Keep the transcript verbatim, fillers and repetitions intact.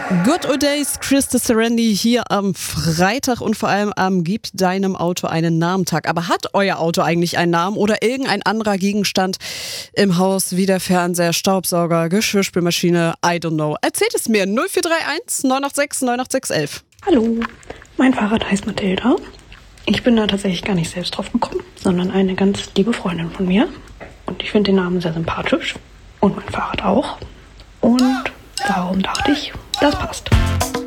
Good Old Days, Krista Serendi hier am Freitag und vor allem am Gib deinem Auto einen Namen-Tag. Aber hat euer Auto eigentlich einen Namen oder irgendein anderer Gegenstand im Haus wie der Fernseher, Staubsauger, Geschirrspülmaschine? I don't know. Erzählt es mir. null vier drei eins neun acht sechs neun acht sechs eins eins. Hallo, mein Fahrrad heißt Mathilda. Ich bin da tatsächlich gar nicht selbst drauf gekommen, sondern eine ganz liebe Freundin von mir. Und ich finde den Namen sehr sympathisch. Und mein Fahrrad auch. Und darum dachte ich, das passt.